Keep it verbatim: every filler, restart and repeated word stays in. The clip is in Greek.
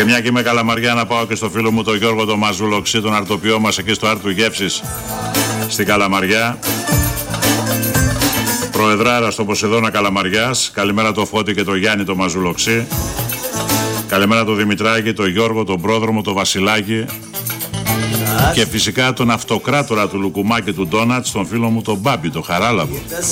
Και μια και είμαι Καλαμαριά, να πάω και στο φίλο μου τον Γιώργο τον Μαζουλοξή, τον αρτοποιό μας εκεί στο Άρτου Γεύσης στην Καλαμαριά. Προεδράρα στο Ποσειδώνα Καλαμαριάς. Καλημέρα το Φώτη και το Γιάννη το Μαζουλοξή. Καλημέρα το Δημητράκη, το Γιώργο, τον Πρόδρομο, το Βασιλάκη. Και φυσικά τον αυτοκράτορα του Λουκουμά και του Ντόνατς, τον φίλο μου τον Μπάμπη, τον Χαράλαμπο.